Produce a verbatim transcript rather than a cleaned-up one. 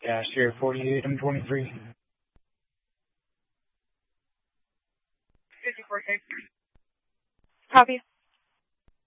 Yeah, Sierra forty-eight, M twenty-three. fifty-four K. Copy.